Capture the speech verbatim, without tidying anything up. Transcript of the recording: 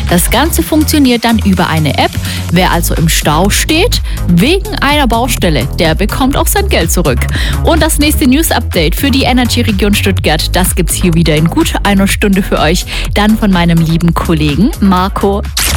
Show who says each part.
Speaker 1: Das Ganze funktioniert dann über eine App. Wer also im Stau steht, wegen einer Baustelle, der bekommt auch sein Geld zurück. Und das nächste News-Update für die Energy-Region Stuttgart, das gibt's hier wieder in gut einer Stunde für euch. Dann von meinem lieben Kollegen Marco.